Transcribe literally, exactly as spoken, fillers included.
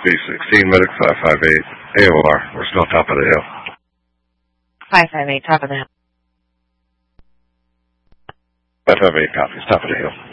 B sixteen Medic five five eight, A O R. We're still top of the hill. five five eight, top of the hill. five five eight copies, top of the hill.